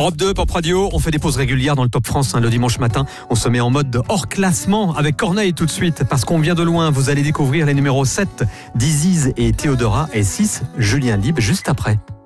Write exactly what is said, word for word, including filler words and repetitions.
Europe deux, Pop Radio, on fait des pauses régulières dans le Top France hein, le dimanche matin. On se met en mode hors classement avec Corneille tout de suite parce qu'on vient de loin. Vous allez découvrir les numéros sept, Diziz et Théodora et six, Julien Libre juste après.